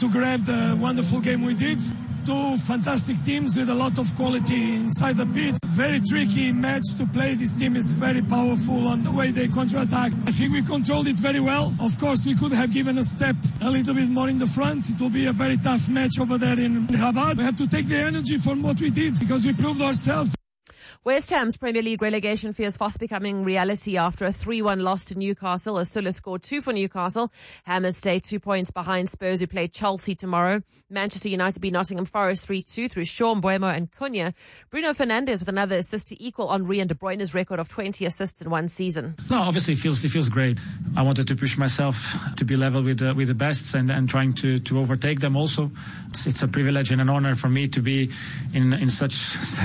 to grab the wonderful game we did. Two fantastic teams with a lot of quality inside the pit. Very tricky match to play. This team is very powerful on the way they counter-attack. I think we controlled it very well. Of course, we could have given a step a little bit more in the front. It will be a very tough match over there in Rabat. We have to take the energy from what we did because we proved ourselves. West Ham's Premier League relegation fears fast becoming reality after a 3-1 loss to Newcastle. Asula scored 2 for Newcastle. Hammers stay 2 points behind Spurs, who play Chelsea tomorrow. Manchester United beat Nottingham Forest 3-2 through Shaw, Mbeumo and Cunha. Bruno Fernandes with another assist to equal Henry and De Bruyne's record of 20 assists in one season. No, obviously it feels great. I wanted to push myself to be level with the best and trying to overtake them also. It's a privilege and an honor for me to be in such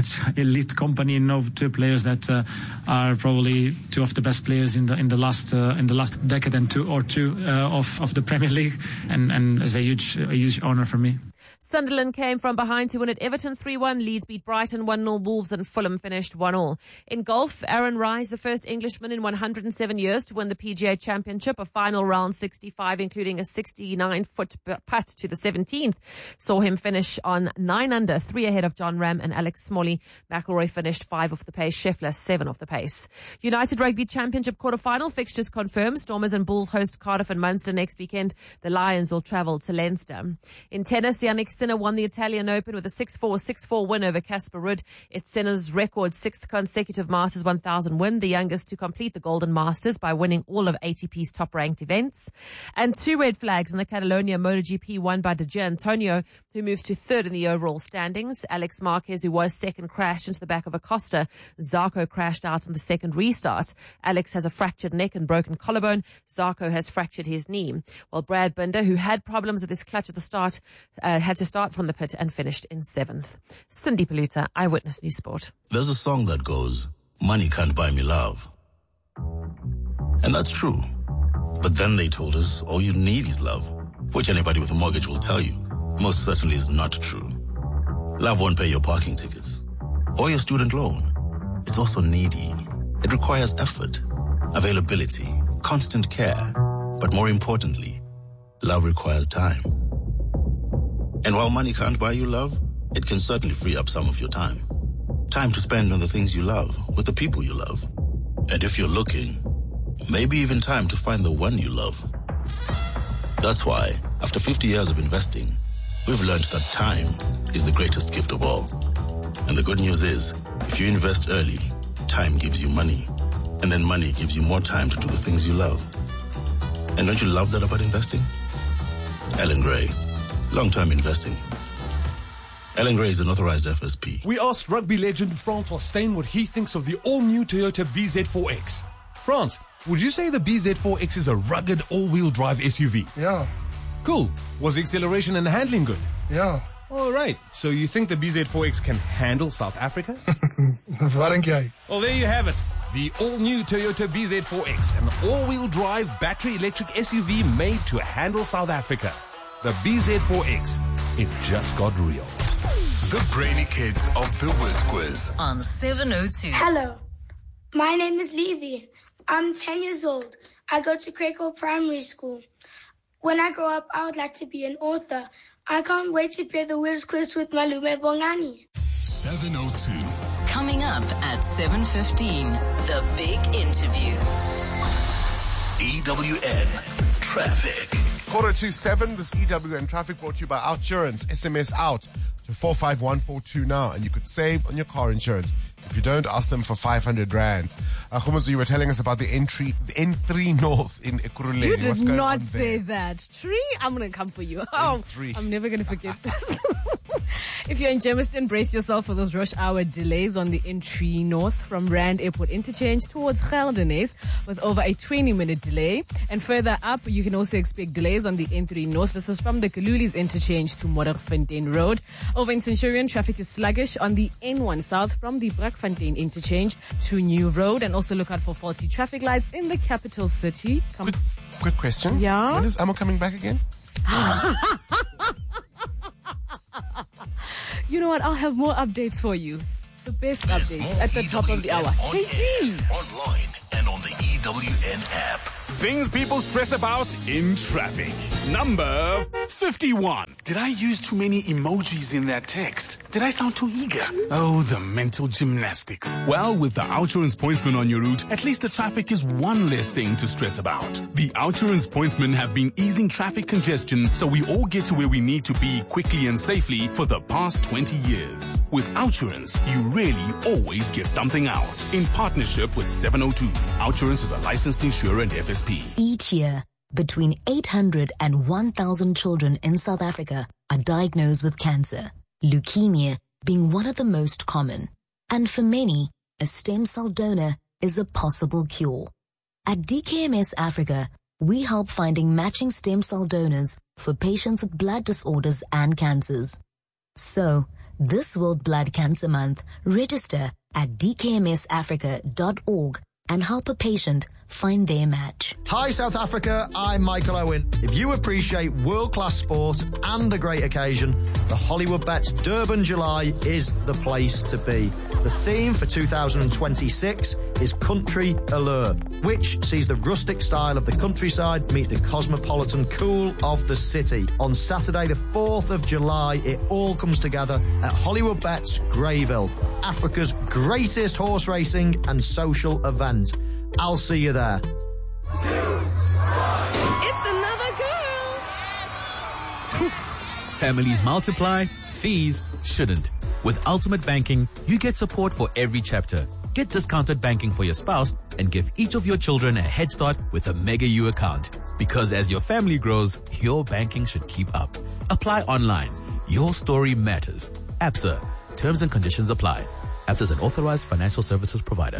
elite company. Know two players that are probably two of the best players in the last decade and two of the Premier League, and it's a huge honor for me. Sunderland came from behind to win at Everton 3-1. Leeds beat Brighton 1-0. Wolves and Fulham finished 1-1. In golf, Aaron Rise, the first Englishman in 107 years to win the PGA Championship, a final round 65, including a 69-foot putt to the 17th, saw him finish on 9 under, 3 ahead of John Ram and Alex Smalley. McIlroy finished 5 off the pace. Scheffler 7 off the pace. United Rugby Championship quarter-final fixtures confirmed. Stormers and Bulls host Cardiff and Munster next weekend. The Lions will travel to Leinster. In tennis, Yannick Sinner won the Italian Open with a 6-4, 6-4 win over Casper Ruud. It's Sinner's record 6th consecutive Masters 1000 win, the youngest to complete the Golden Masters by winning all of ATP's top-ranked events. And 2 red flags in the Catalonia MotoGP won by De Antonio, who moves to 3rd in the overall standings. Alex Marquez, who was 2nd, crashed into the back of Acosta. Zarco crashed out on the 2nd restart. Alex has a fractured neck and broken collarbone. Zarco has fractured his knee. While Brad Binder, who had problems with his clutch at the start, had to start from the pit and finished in 7th. Cindy Paluta, Eyewitness News Sport. There's a song that goes, "Money can't buy me love." And that's true. But then they told us all you need is love, which anybody with a mortgage will tell you most certainly is not true. Love won't pay your parking tickets or your student loan. It's also needy. It requires effort, availability, constant care. But more importantly, love requires time. And while money can't buy you love, it can certainly free up some of your time. Time to spend on the things you love, with the people you love. And if you're looking, maybe even time to find the one you love. That's why, after 50 years of investing, we've learned that time is the greatest gift of all. And the good news is, if you invest early, time gives you money. And then money gives you more time to do the things you love. And don't you love that about investing? Ellen Gray. Long-term investing. Ellen Gray is an authorized FSP. We asked rugby legend Francois Steyn what he thinks of the all-new Toyota BZ4X. France, would you say the BZ4X is a rugged all-wheel drive SUV? Yeah. Cool. Was the acceleration and handling good? Yeah. All right. So you think the BZ4X can handle South Africa? Wat dink jy? Well, there you have it. The all-new Toyota BZ4X, an all-wheel drive battery electric SUV made to handle South Africa. The BZ4X, it just got real. The Brainy Kids of the Whiz Quiz on 702. Hello, my name is Levi. I'm 10 years old. I go to Krakow Primary School. When I grow up, I would like to be an author. I can't wait to play the Whiz Quiz with Malume Bongani. 702. Coming up at 7:15, the big interview. EWN Traffic. 6:45, this EWN Traffic brought to you by Outsurance. SMS out to 451422 now, and you could save on your car insurance. If you don't, ask them for 500 Rand. Khumuzo, you were telling us about the N3 North in Ekurhuleni. You did not say that. Tree, I'm going to come for you. N3. I'm never going to forget this. If you're in Germiston, brace yourself for those rush hour delays on the N3 North from Rand Airport Interchange towards Geldenes with over a 20-minute delay. And further up, you can also expect delays on the N3 North. This is from the Kalulis Interchange to Modderfontein Road. Over in Centurion, traffic is sluggish on the N1 South from the Brakfontein Interchange to New Road. And also look out for faulty traffic lights in the capital city. Quick question. Yeah? When is Amo coming back again? You know what? I'll have more updates for you. The best updates at the top of the hour. Hey, G! Online and on the EWN app. Things people stress about in traffic. Number 51. Did I use too many emojis in that text? Did I sound too eager? Oh, the mental gymnastics. Well, with the Outsurance Pointsman on your route, at least the traffic is one less thing to stress about. The Outsurance Pointsmen have been easing traffic congestion so we all get to where we need to be quickly and safely for the past 20 years. With Outsurance, you really always get something out. In partnership with 702, Outsurance is a licensed insurer and FSP. Each year, between 800 and 1,000 children in South Africa are diagnosed with cancer, leukemia being one of the most common. And for many, a stem cell donor is a possible cure. At DKMS Africa, we help finding matching stem cell donors for patients with blood disorders and cancers. So, this World Blood Cancer Month, register at dkmsafrica.org and help a patient find their match. Hi South Africa, I'm Michael Owen. If you appreciate world-class sport and a great occasion, the Hollywood Bets Durban July is the place to be. The theme for 2026 is Country Allure, which sees the rustic style of the countryside meet the cosmopolitan cool of the city. On Saturday the 4th of July, it all comes together at Hollywood Bets Greyville, Africa's greatest horse racing and social event. I'll see you there. 2, 1. It's another girl. Families multiply, fees shouldn't. With Ultimate Banking, you get support for every chapter. Get discounted banking for your spouse and give each of your children a head start with a Mega U account. Because as your family grows, your banking should keep up. Apply online. Your story matters. ABSA. Terms and conditions apply. ABSA is an authorized financial services provider.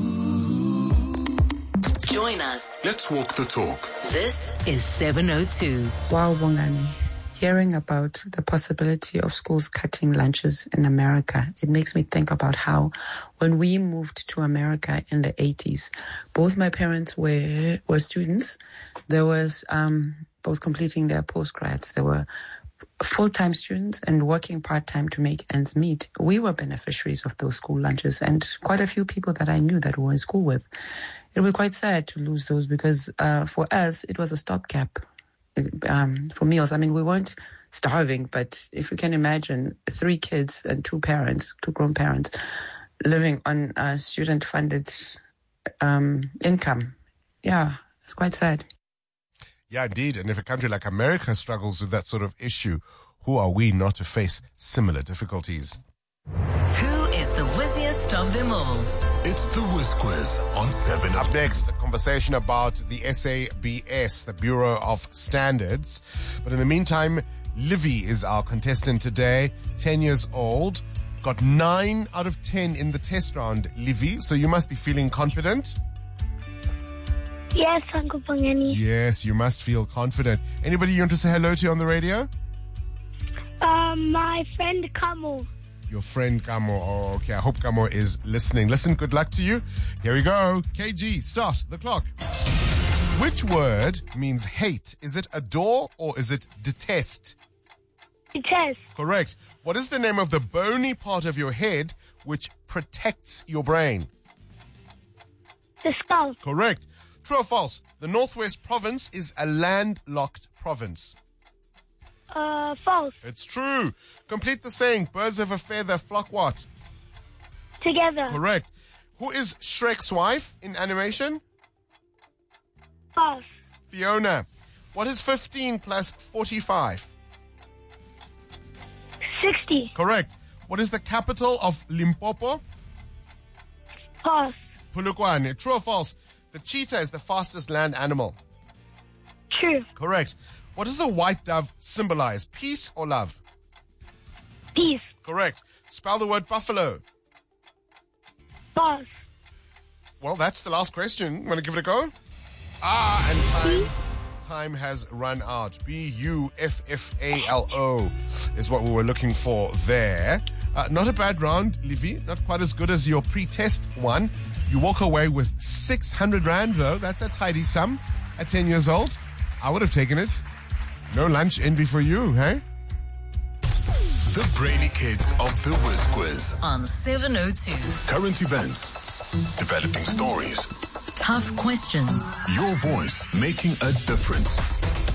Join us. Let's walk the talk. This is 702. Wow, Bongani. Hearing about the possibility of schools cutting lunches in America, it makes me think about how when we moved to America in the 80s, both my parents were students. There was both completing their postgrads. They were full-time students and working part-time to make ends meet. We were beneficiaries of those school lunches, and quite a few people that I knew that we were in school with. It was quite sad to lose those because for us, it was a stopgap for meals. I mean, we weren't starving, but if you can imagine 3 kids and 2 grown parents, living on student-funded income. Yeah, it's quite sad. Yeah, indeed. And if a country like America struggles with that sort of issue, who are we not to face similar difficulties? Who is the wizziest of them all? It's the Whiz Quiz on 7. Up next, a conversation about the SABS, the Bureau of Standards. But in the meantime, Livy is our contestant today, 10 years old. Got 9 out of 10 in the test round, Livy. So you must be feeling confident. Yes, Uncle Bongani. Yes, you must feel confident. Anybody you want to say hello to on the radio? My friend Kamo. Your friend Kamo. Oh, okay. I hope Kamo is listening. Listen, good luck to you. Here we go. KG, start the clock. Which word means hate? Is it adore or is it detest? Detest. Correct. What is the name of the bony part of your head which protects your brain? The skull. Correct. True or false? The Northwest Province is a landlocked province. False. It's true. Complete the saying. Birds of a feather flock what? Together. Correct. Who is Shrek's wife in animation? False. Fiona. What is 15 plus 45? 60. Correct. What is the capital of Limpopo? False. Polokwane. True or false? The cheetah is the fastest land animal. True. Correct. What does the white dove symbolize? Peace or love? Peace. Correct. Spell the word buffalo. False. Well, that's the last question. Want to give it a go? And time has run out. Buffalo is what we were looking for there. Not a bad round, Livy. Not quite as good as your pre-test one. You walk away with 600 Rand, though. That's a tidy sum at 10 years old. I would have taken it. No lunch envy for you, hey? The Brainy Kids of the Whiz Quiz on 702. Current events, developing stories, tough questions, your voice making a difference.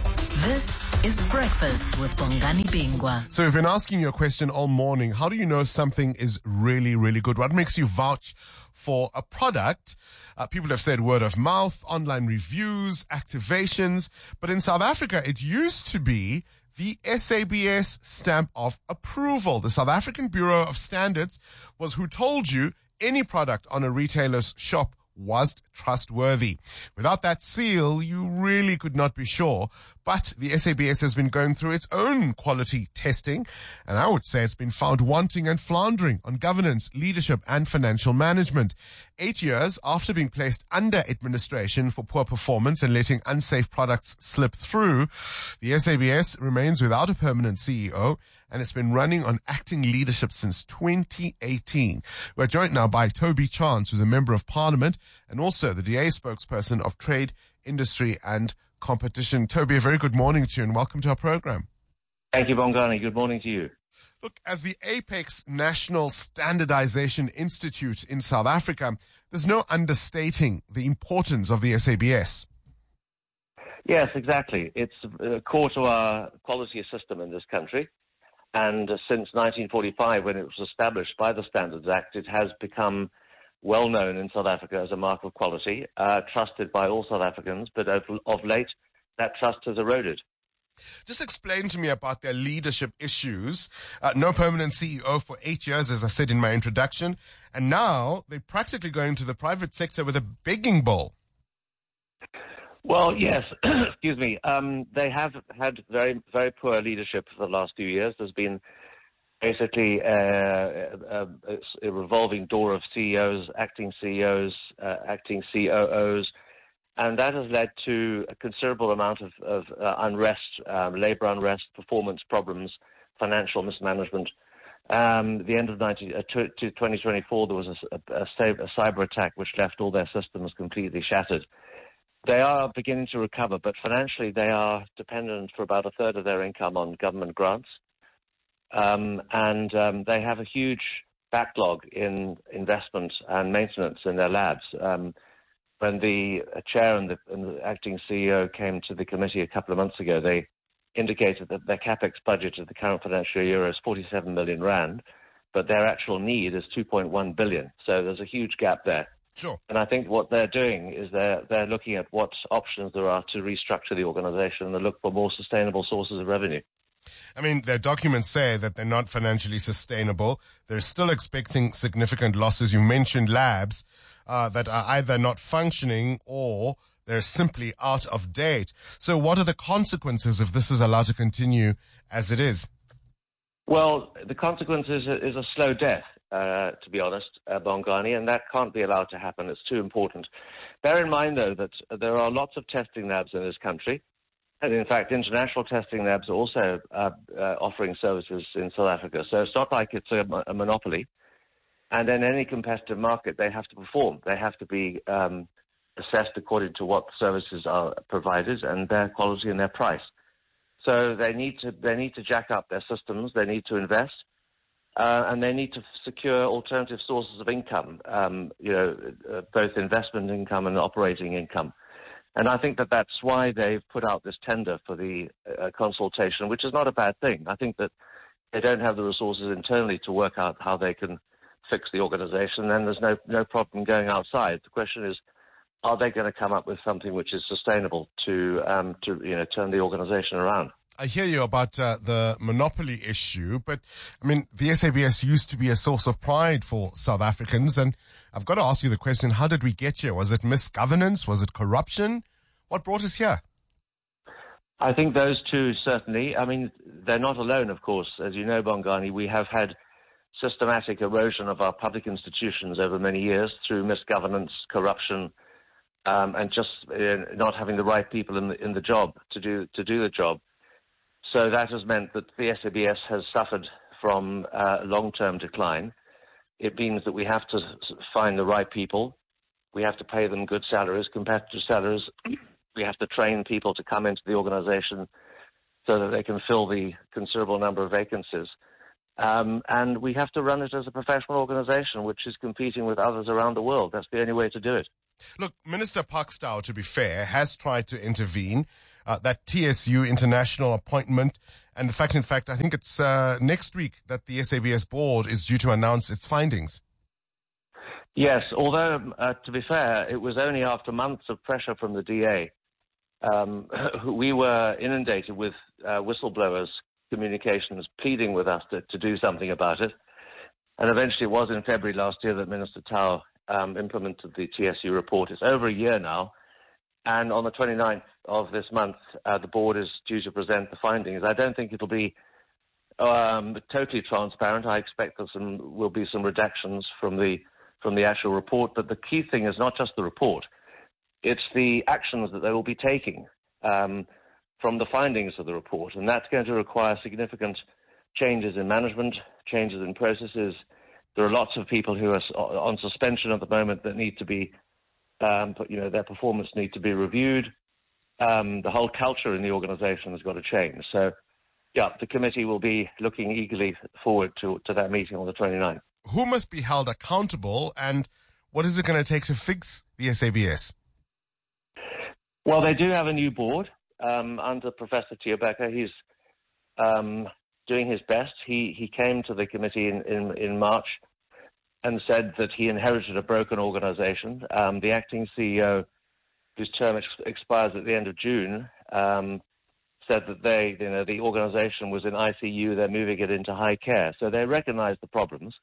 This is Breakfast with Bongani Bingwa. So we've been asking you a question all morning. How do you know something is really, really good? What makes you vouch for a product? People have said word of mouth, online reviews, activations. But in South Africa, it used to be the SABS stamp of approval. The South African Bureau of Standards was who told you any product on a retailer's shop was trustworthy. Without that seal, you really could not be sure. But the SABS has been going through its own quality testing, and I would say it's been found wanting and floundering on governance, leadership, and financial management. 8 years after being placed under administration for poor performance and letting unsafe products slip through, the SABS remains without a permanent CEO, and it's been running on acting leadership since 2018. We're joined now by Toby Chance, who's a member of parliament and also the DA spokesperson of Trade, Industry and Competition. Toby, a very good morning to you and welcome to our program. Thank you, Bongani. Good morning to you. Look, as the Apex National Standardization Institute in South Africa, there's no understating the importance of the SABS. Yes, exactly. It's core to our quality system in this country. And since 1945, when it was established by the Standards Act, it has become well known in South Africa as a mark of quality, trusted by all South Africans, but of late, that trust has eroded. Just explain to me about their leadership issues. No permanent CEO for 8 years, as I said in my introduction, and now they're practically going to the private sector with a begging bowl. Well, yes, excuse me. They have had very, very poor leadership for the last few years. There's been basically a revolving door of CEOs, acting COOs, and that has led to a considerable amount of unrest, labor unrest, performance problems, financial mismanagement. The end of 2024, there was a cyber attack which left all their systems completely shattered. They are beginning to recover, but financially they are dependent for about a third of their income on government grants. And they have a huge backlog in investment and maintenance in their labs. When the chair and the acting CEO came to the committee a couple of months ago, they indicated that their capex budget of the current financial year is 47 million rand, but their actual need is 2.1 billion. So there's a huge gap there. Sure. And I think what they're doing is they're looking at what options there are to restructure the organization and look for more sustainable sources of revenue. I mean, their documents say that they're not financially sustainable. They're still expecting significant losses. You mentioned labs that are either not functioning or they're simply out of date. So what are the consequences if this is allowed to continue as it is? Well, the consequence is a slow death. To be honest, Bongani, and that can't be allowed to happen. It's too important. Bear in mind, though, that there are lots of testing labs in this country, and in fact, international testing labs are also offering services in South Africa. So it's not like it's a monopoly. And in any competitive market, they have to perform. They have to be assessed according to what services are provided and their quality and their price. So they need to jack up their systems. They need to invest. And they need to secure alternative sources of income, both investment income and operating income. And I think that that's why they've put out this tender for the consultation, which is not a bad thing. I think that they don't have the resources internally to work out how they can fix the organization, then there's no problem going outside. The question is, are they going to come up with something which is sustainable to turn the organization around? I hear you about the monopoly issue, but I mean, the SABS used to be a source of pride for South Africans, and I've got to ask you the question, how did we get here? Was it misgovernance? Was it corruption? What brought us here? I think those two, certainly. I mean, they're not alone, of course. As you know, Bongani, we have had systematic erosion of our public institutions over many years through misgovernance, corruption, and just not having the right people in the job to do the job. So that has meant that the SABS has suffered from long-term decline. It means that we have to find the right people. We have to pay them good salaries, competitive salaries. We have to train people to come into the organization so that they can fill the considerable number of vacancies. And we have to run it as a professional organization, which is competing with others around the world. That's the only way to do it. Look, Minister Pakstow, to be fair, has tried to intervene. that TSU international appointment. And in fact, I think it's next week that the SABS board is due to announce its findings. Yes, although, to be fair, it was only after months of pressure from the DA. We were inundated with whistleblowers' communications pleading with us to do something about it. And eventually it was in February last year that Minister Tau implemented the TSU report. It's over a year now. And on the 29th of this month, the board is due to present the findings. I don't think it'll be totally transparent. I expect there will be some redactions from the actual report. But the key thing is not just the report. It's the actions that they will be taking from the findings of the report. And that's going to require significant changes in management, changes in processes. There are lots of people who are on suspension at the moment that need to be, their performance need to be reviewed. The whole culture in the organization has got to change. So, yeah, the committee will be looking eagerly forward to that meeting on the 29th. Who must be held accountable, and what is it going to take to fix the SABS? Well, they do have a new board under Professor Thiobeka. He's doing his best. He came to the committee in March and said that he inherited a broken organization. The acting CEO, whose term expires at the end of June, said that the organization was in ICU. They're moving it into high care. So they recognize the problems.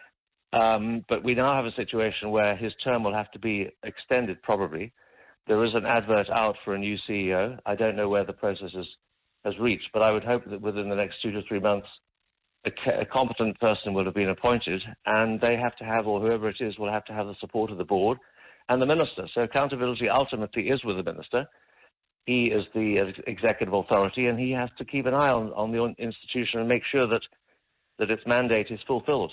But we now have a situation where his term will have to be extended probably. There is an advert out for a new CEO. I don't know where the process has reached, but I would hope that within the next 2 to 3 months, a competent person will have been appointed, and they have to have, or whoever it is, will have to have the support of the board and the minister. So accountability ultimately is with the minister. He is the executive authority, and he has to keep an eye on the institution and make sure that its mandate is fulfilled.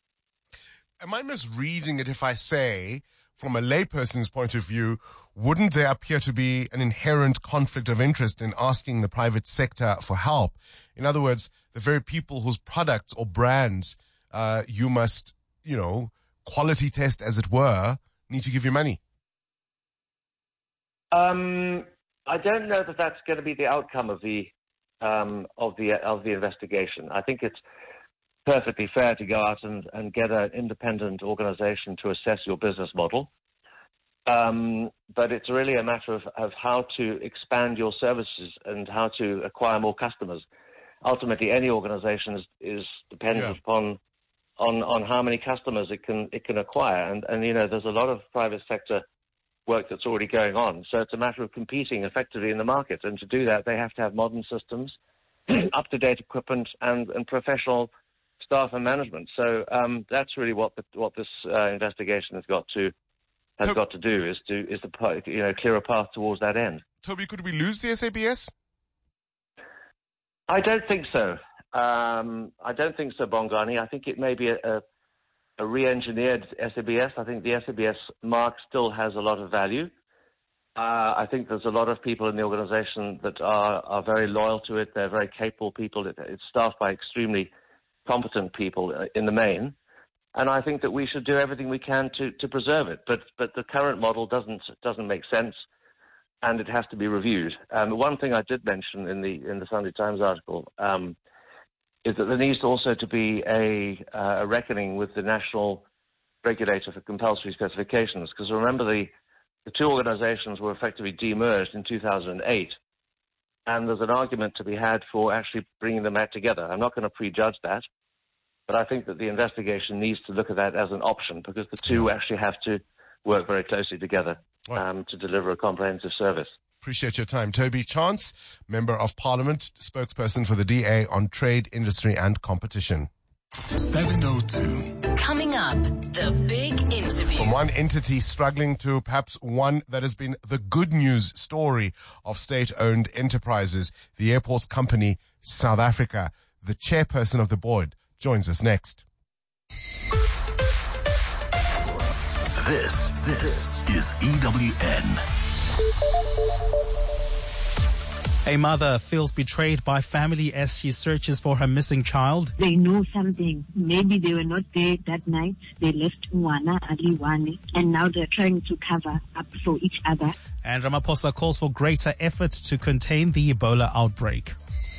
Am I misreading it if I say, from a layperson's point of view, wouldn't there appear to be an inherent conflict of interest in asking the private sector for help? In other words, the very people whose products or brands you must, quality test, as it were, need to give you money. I don't know that that's going to be the outcome of the investigation. I think it's perfectly fair to go out and get an independent organization to assess your business model. But it's really a matter of how to expand your services and how to acquire more customers. Ultimately, any organization is dependent upon how many customers it can acquire. And there's a lot of private sector work that's already going on. So it's a matter of competing effectively in the market. And to do that, they have to have modern systems, up-to-date equipment, and professional staff and management. So that's really what this investigation has got to do, is to clear a path towards that end. Toby, could we lose the SABS? I don't think so. I don't think so, Bongani. I think it may be a re-engineered SABS. I think the SABS mark still has a lot of value. I think there's a lot of people in the organization that are very loyal to it. They're very capable people. It's staffed by extremely competent people in the main. And I think that we should do everything we can to preserve it. But the current model doesn't make sense, and it has to be reviewed. One thing I did mention in the Sunday Times article is that there needs also to be a reckoning with the national regulator for compulsory specifications. Because remember, the two organizations were effectively demerged in 2008. And there's an argument to be had for actually bringing them back together. I'm not going to prejudge that, but I think that the investigation needs to look at that as an option, because the two actually have to work very closely together to deliver a comprehensive service. Appreciate your time. Toby Chance, Member of Parliament, spokesperson for the DA on Trade, Industry and Competition. 7:02. Coming up, the big interview. From one entity struggling to perhaps one that has been the good news story of state-owned enterprises, the Airports Company South Africa. The chairperson of the board joins us next. This is EWN. A mother feels betrayed by family as she searches for her missing child. They know something. Maybe they were not there that night. They left Mwana Aliwane, and now they're trying to cover up for each other. And Ramaphosa calls for greater effort to contain the Ebola outbreak.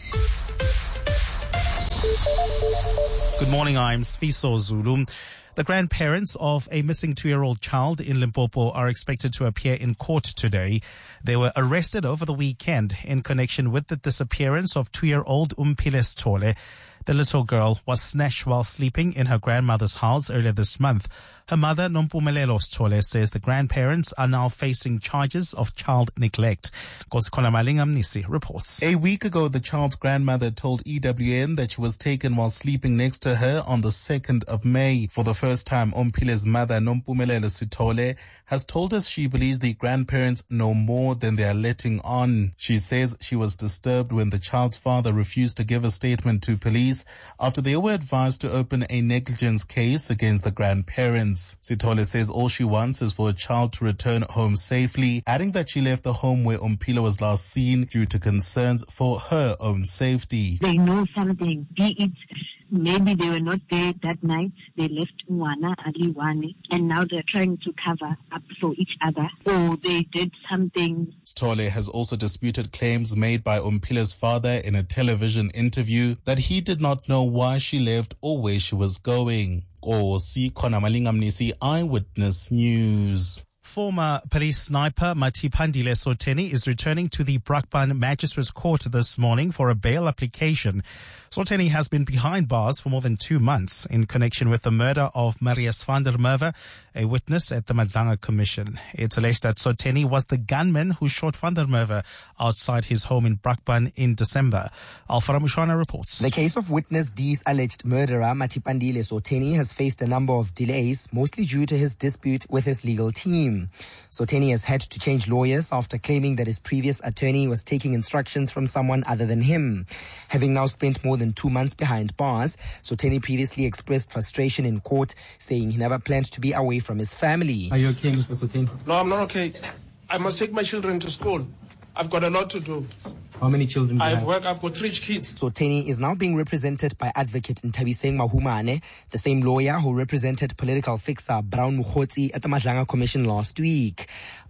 Good morning, I'm Sfiso Zulu. The grandparents of a missing 2-year-old child in Limpopo are expected to appear in court today. They were arrested over the weekend in connection with the disappearance of 2-year-old Umphile Sithole. The little girl was snatched while sleeping in her grandmother's house earlier this month. Her mother, Nompumelelo Sithole, says the grandparents are now facing charges of child neglect. Kosikona Malingamnisi reports. A week ago, the child's grandmother told EWN that she was taken while sleeping next to her on the 2nd of May. For the first time, Umphile's mother, Nompumelelo Sithole, has told us she believes the grandparents know more than they are letting on. She says she was disturbed when the child's father refused to give a statement to police after they were advised to open a negligence case against the grandparents. Sithole says all she wants is for a child to return home safely, adding that she left the home where Umphile was last seen due to concerns for her own safety. They know something, be it maybe they were not there that night. They left Mwana Aliwane, and now they're trying to cover up for each other, or they did something. Sithole has also disputed claims made by Umphile's father in a television interview that he did not know why she left or where she was going. Kosikona Malingamnisi, Eyewitness News. Former police sniper Matipandile Soteni is returning to the Brakpan Magistrates Court this morning for a bail application. Soteni has been behind bars for more than 2 months in connection with the murder of Marius van der Merwe, a witness at the Madlanga Commission. It's alleged that Soteni was the gunman who shot van der Merwe outside his home in Brakpan in December. Alfara Mushwana reports. The case of witness D's alleged murderer Matipandile Soteni has faced a number of delays, mostly due to his dispute with his legal team. Soteni has had to change lawyers after claiming that his previous attorney was taking instructions from someone other than him. Having now spent more than 2 months behind bars, Soteni previously expressed frustration in court, saying he never planned to be away from his family. Are you okay, Mr. Soteni? No, I'm not okay. I must take my children to school. I've got a lot to do. How many children do you have? I've got 3 kids. Soteni is now being represented by advocate Ntabiseng Mahumane, the same lawyer who represented political fixer Brown Mokgotsi at the Madlanga Commission last week.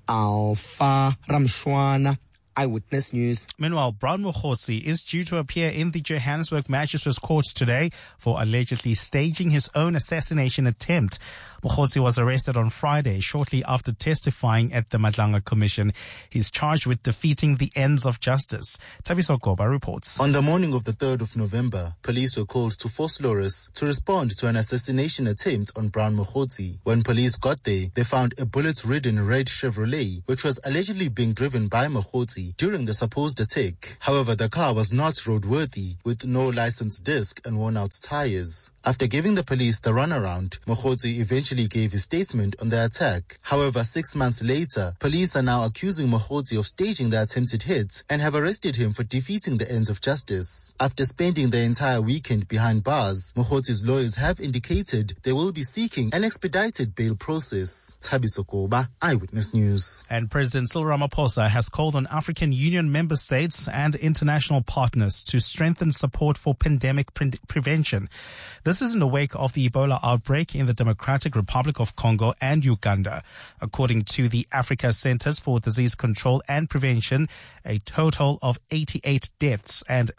Alfa Ramshwana, Eyewitness News. Meanwhile, Brown Mokgotsi is due to appear in the Johannesburg Magistrates Court today for allegedly staging his own assassination attempt. Mokgotsi was arrested on Friday shortly after testifying at the Madlanga Commission. He's charged with defeating the ends of justice. Tabiso Goba reports. On the morning of the 3rd of November, police were called to Vosloorus to respond to an assassination attempt on Brown Mokgotsi. When police got there, they found a bullet-ridden red Chevrolet, which was allegedly being driven by Mokgotsi during the supposed attack. However, the car was not roadworthy, with no licensed disc and worn-out tires. After giving the police the runaround, Mokgotsi eventually gave his statement on the attack. However, 6 months later, police are now accusing Mokgotsi of staging the attempted hit and have arrested him for defeating the ends of justice. After spending the entire weekend behind bars, Mokgotsi's lawyers have indicated they will be seeking an expedited bail process. Tabiso Koba, Eyewitness News. And President Cyril Ramaphosa has called on African Union member states and international partners to strengthen support for pandemic prevention. This is in the wake of the Ebola outbreak in the Democratic Republic of Congo and Uganda. According to the Africa Centers for Disease Control and Prevention, a total of 88 deaths and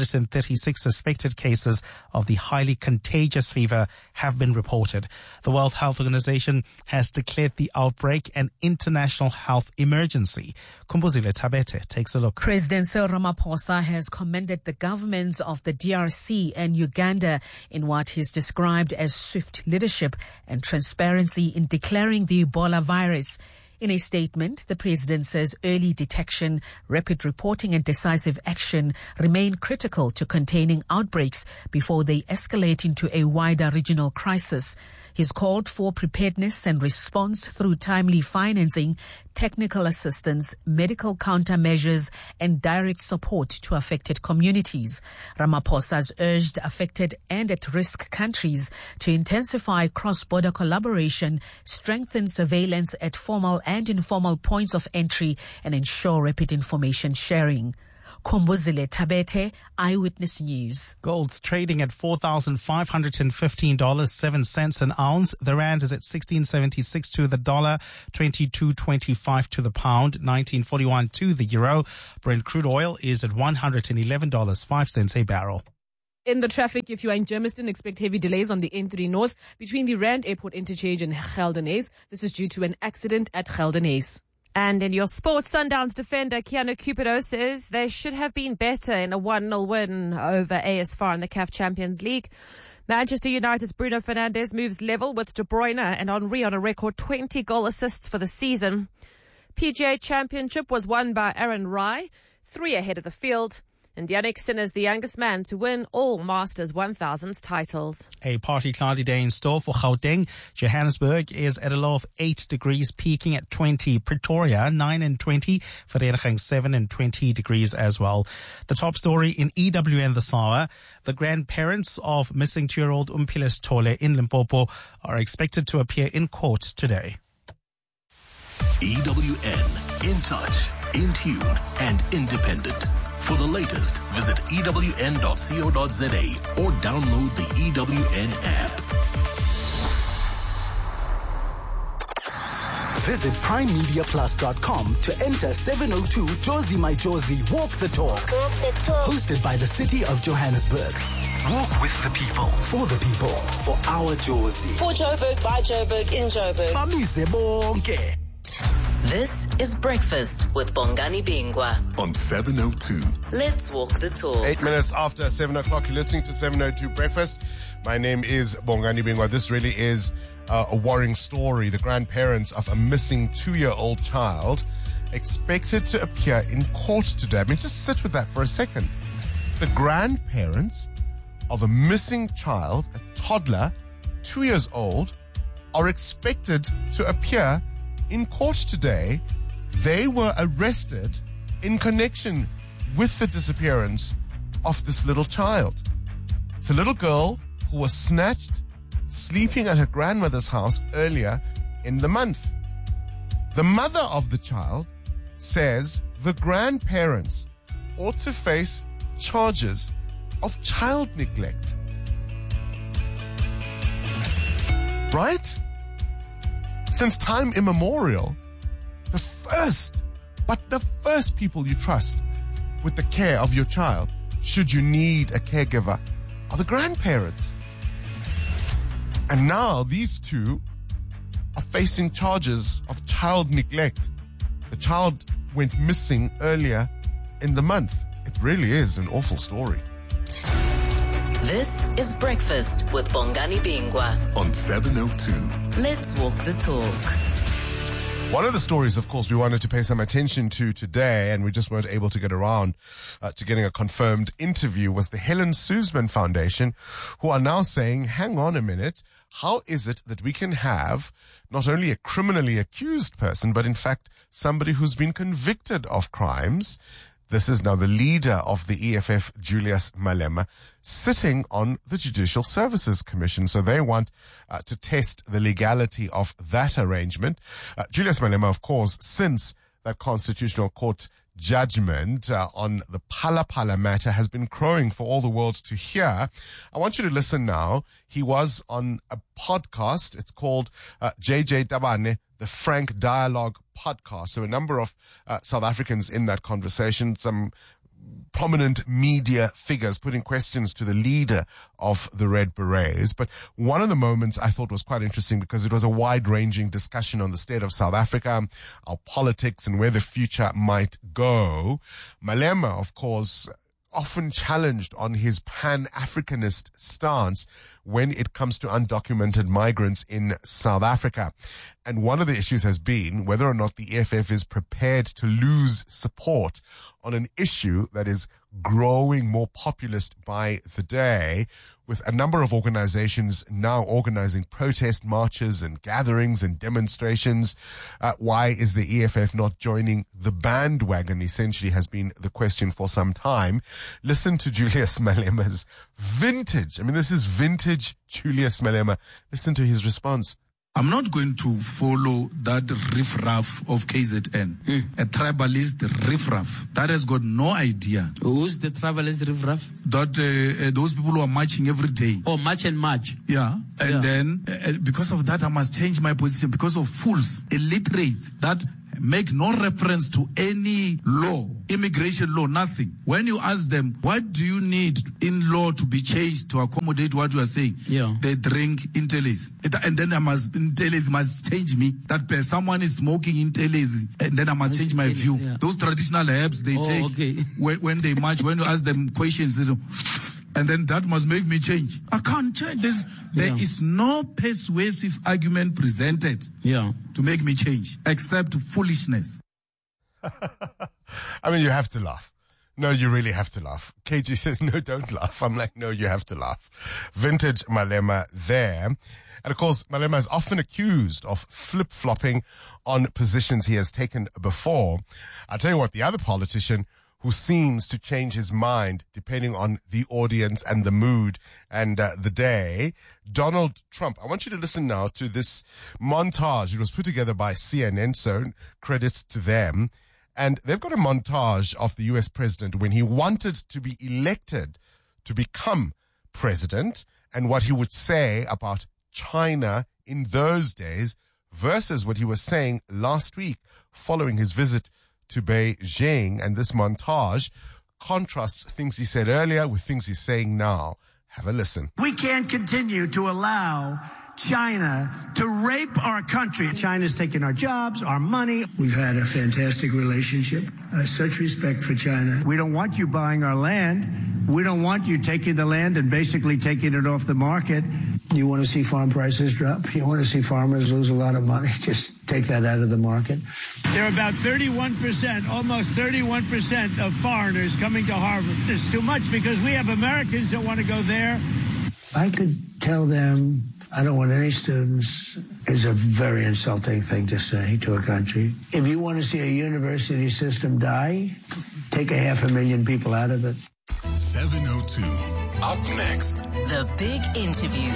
336 suspected cases of the highly contagious fever have been reported. The World Health Organization has declared the outbreak an international health emergency. Kumbuzile Tabete takes a look. President Cyril Ramaphosa has commended the governments of the DRC and Uganda in what he's described as swift leadership and transparency in declaring the Ebola virus. In a statement, the president says early detection, rapid reporting and decisive action remain critical to containing outbreaks before they escalate into a wider regional crisis. He's called for preparedness and response through timely financing, technical assistance, medical countermeasures, and direct support to affected communities. Ramaphosa has urged affected and at-risk countries to intensify cross-border collaboration, strengthen surveillance at formal and informal points of entry, and ensure rapid information sharing. Kombuzile Tabete, Eyewitness News. Gold's trading at $4,515.07 an ounce. The rand is at 16.76 to the dollar, 22.25 to the pound, 19.41 to the euro. Brent crude oil is at $111.05 a barrel. In the traffic, if you are in Germiston, expect heavy delays on the N3 North between the Rand Airport interchange and Geldenhuys. This is due to an accident at Geldenhuys. And in your sports, Sundowns defender Keanu Cupido says they should have been better in a 1-0 win over AS FAR in the CAF Champions League. Manchester United's Bruno Fernandes moves level with De Bruyne and Henry on a record 20 goal assists for the season. PGA Championship was won by Aaron Rai, 3 ahead of the field. And Yannick Sinner's the youngest man to win all Masters 1000s titles. A partly cloudy day in store for Gauteng. Johannesburg is at a low of 8 degrees, peaking at 20. Pretoria, 9 and 20. Vereeniging, 7 and 20 degrees as well. The top story in EWN this hour. The grandparents of missing 2-year-old Umpiles Tole in Limpopo are expected to appear in court today. EWN, in touch, in tune, and independent. For the latest, visit ewn.co.za or download the EWN app. Visit primemediaplus.com to enter 702 Josie My Josie Walk the Talk. Hosted by the City of Johannesburg. Walk with the people, for the people, for our Josie. For Joburg, by Joburg, in Joburg. Amise bonke. This is Breakfast with Bongani Bingwa on 702. Let's walk the talk. 8 minutes after 7 o'clock, you're listening to 702 Breakfast. My name is Bongani Bingwa. This really is a worrying story. The grandparents of a missing 2-year-old child expected to appear in court today. I mean, just sit with that for a second. The grandparents of a missing child, a toddler, 2 years old, are expected to appear in court today. They were arrested in connection with the disappearance of this little child. It's a little girl who was snatched sleeping at her grandmother's house earlier in the month. The mother of the child says the grandparents ought to face charges of child neglect. Right? Since time immemorial, the first people you trust with the care of your child, should you need a caregiver, are the grandparents. And now these two are facing charges of child neglect. The child went missing earlier in the month. It really is an awful story. This is Breakfast with Bongani Bingwa on 702. Let's walk the talk. One of the stories, of course, we wanted to pay some attention to today, and we just weren't able to get around to getting a confirmed interview, was the Helen Suzman Foundation, who are now saying, hang on a minute, how is it that we can have not only a criminally accused person, but in fact somebody who's been convicted of crimes? This is now the leader of the EFF, Julius Malema, sitting on the Judicial Services Commission. So they want to test the legality of that arrangement. Julius Malema, of course, since that Constitutional Court judgment on the Phala Phala matter has been crowing for all the world to hear. I want you to listen now. He was on a podcast. It's called JJ Tabane, the Frank Dialogue podcast. So a number of South Africans in that conversation, some prominent media figures putting questions to the leader of the Red Berets. But one of the moments I thought was quite interesting because it was a wide-ranging discussion on the state of South Africa, our politics, and where the future might go. Malema, of course, often challenged on his Pan-Africanist stance when it comes to undocumented migrants in South Africa. And one of the issues has been whether or not the EFF is prepared to lose support on an issue that is growing more populist by the day, with a number of organizations now organizing protest marches and gatherings and demonstrations. Why is the EFF not joining the bandwagon, essentially, has been the question for some time. Listen to Julius Malema's vintage. I mean, this is vintage Julius Malema. Listen to his response. I'm not going to follow that riffraff of KZN, a tribalist riffraff that has got no idea. Who's the tribalist riffraff? That those people who are marching every day. Oh, march and march. Yeah, and then because of that, I must change my position because of fools, illiterates that make no reference to any law, immigration law, nothing. When you ask them, what do you need in law to be changed to accommodate what you are saying? Yeah. They drink Intelis. And then Intelis must change me. That someone is smoking Intelis, and then I must change my view. Yeah. Those traditional herbs they take when they march, when you ask them questions, and then that must make me change. I can't change this. There is no persuasive argument presented to make me change, except foolishness. I mean, you have to laugh. No, you really have to laugh. KG says, no, don't laugh. I'm like, no, you have to laugh. Vintage Malema there. And of course, Malema is often accused of flip-flopping on positions he has taken before. I'll tell you what, the other politician who seems to change his mind depending on the audience and the mood and the day, Donald Trump. I want you to listen now to this montage. It was put together by CNN, so credit to them. And they've got a montage of the U.S. president when he wanted to be elected to become president and what he would say about China in those days versus what he was saying last week following his visit to Beijing. And this montage contrasts things he said earlier with things he's saying now. Have a listen. We can't continue to allow China to rape our country. China's taking our jobs, our money. We've had a fantastic relationship. Such respect for China. We don't want you buying our land. We don't want you taking the land and basically taking it off the market. You want to see farm prices drop? You want to see farmers lose a lot of money? Just take that out of the market. There are about 31%, almost 31% of foreigners coming to Harvard. It's too much because we have Americans that want to go there. I could tell them, I don't want any students. It's a very insulting thing to say to a country. If you want to see a university system die, take 500,000 people out of it. 702. Up next. The Big Interview.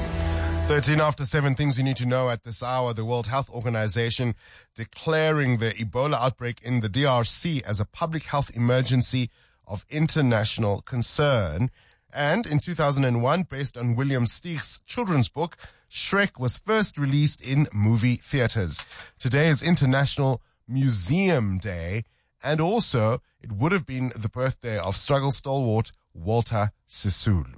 13 after 7, things you need to know at this hour. The World Health Organization declaring the Ebola outbreak in the DRC as a public health emergency of international concern. And in 2001, based on William Steich's children's book, Shrek was first released in movie theaters. Today is International Museum Day, and also it would have been the birthday of struggle stalwart Walter Sisulu.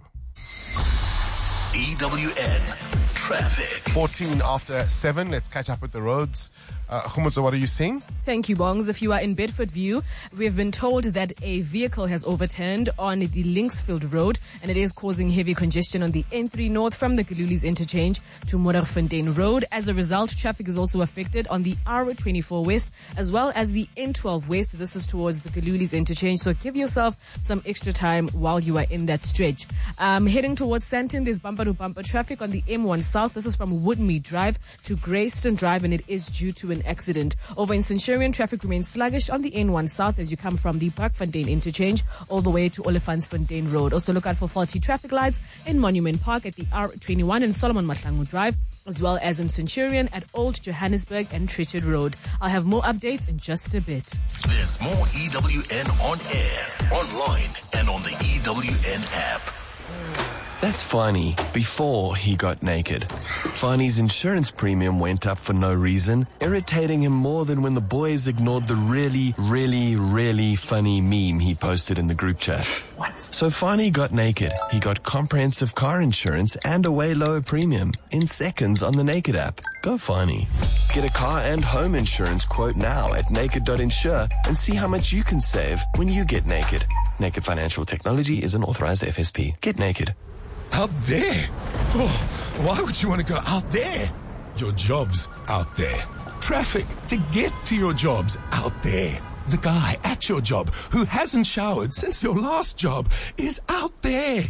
EWN Traffic. 14 after 7. Let's catch up with the roads. Khumutso, what are you seeing? Thank you, Bongs. If you are in Bedford View, we have been told that a vehicle has overturned on the Linksfield Road, and it is causing heavy congestion on the N3 North from the Galulis interchange to Modderfontein Road. As a result, traffic is also affected on the R24 West as well as the N12 West. This is towards the Galulis interchange, so give yourself some extra time while you are in that stretch. Heading towards Sandton, there's bumper-to-bumper traffic on the M1 South. This is from Woodmead Drive to Greyston Drive, and it is due to an accident. Over in Centurion, traffic remains sluggish on the N1 South as you come from the Parkfontein interchange all the way to Olifantsfontein Road. Also look out for faulty traffic lights in Monument Park at the R21 and Solomon Mahlangu Drive, as well as in Centurion at Old Johannesburg and Trichard Road. I'll have more updates in just a bit. There's more EWN on air, online, and on the EWN app. That's Fani before he got naked. Fani's insurance premium went up for no reason, irritating him more than when the boys ignored the really, really, really funny meme he posted in the group chat. What? So Fani got naked. He got comprehensive car insurance and a way lower premium in seconds on the Naked app. Go Fani. Get a car and home insurance quote now at naked.insure and see how much you can save when you get naked. Naked Financial Technology is an authorized FSP. Get naked. Out there? Oh, why would you want to go out there? Your job's out there. Traffic to get to your job's out there. The guy at your job who hasn't showered since your last job is out there.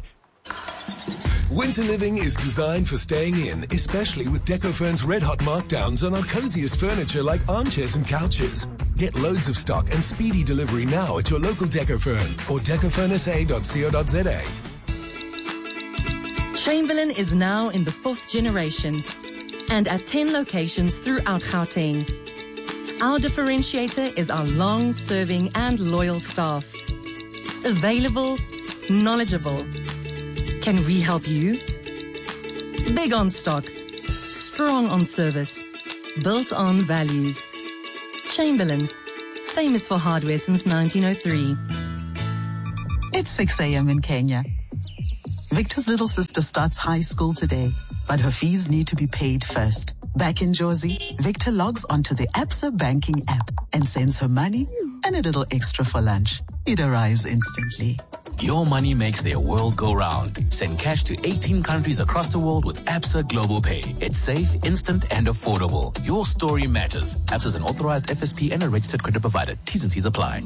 Winter living is designed for staying in, especially with Decofurn's red-hot markdowns on our coziest furniture like armchairs and couches. Get loads of stock and speedy delivery now at your local Decofurn or decofurnsa.co.za. Chamberlain is now in the 4th generation. and at 10 locations throughout Gauteng. Our differentiator is our long-serving and loyal staff. Available, knowledgeable. Can we help you? Big on stock, strong on service, built on values. Chamberlain, famous for hardware since 1903. It's 6 a.m. in Kenya. Victor's little sister starts high school today, but her fees need to be paid first. Back in Jersey, Victor logs onto the Absa banking app and sends her money and a little extra for lunch. It arrives instantly. Your money makes their world go round. Send cash to 18 countries across the world with Absa Global Pay. It's safe, instant, and affordable. Your story matters. Absa is an authorized FSP and a registered credit provider. T's and C's apply.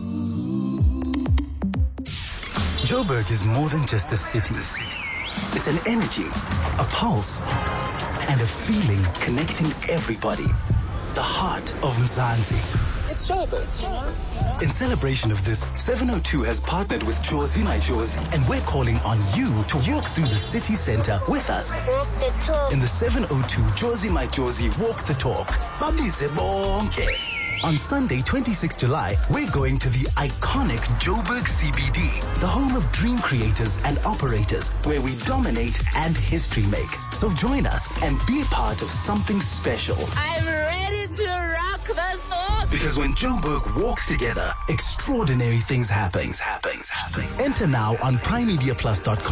Joburg is more than just a city. It's an energy, a pulse, and a feeling connecting everybody. The heart of Mzansi. It's Joburg. In celebration of this, 702 has partnered with Jozi My Jozi, and we're calling on you to walk through the city center with us. Walk the talk. In the 702 Jozi My Jozi Walk the Talk. Babize bonke. On Sunday, 26 July, we're going to the iconic Joburg CBD, the home of dream creators and operators, where we dominate and history make. So join us and be a part of something special. I'm ready to rock this boat. Because when Joburg walks together, extraordinary things happen. Enter now on PrimeMediaPlus.com.